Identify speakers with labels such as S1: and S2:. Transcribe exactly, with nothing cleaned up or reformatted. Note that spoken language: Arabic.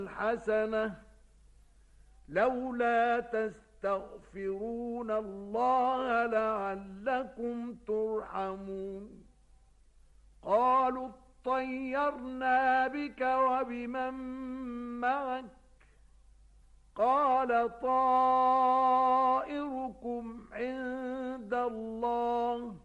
S1: الحسنة لولا تستغفرون الله لعلكم ترحمون. قالوا اطيرنا بك وبمن معك قال طائركم عند الله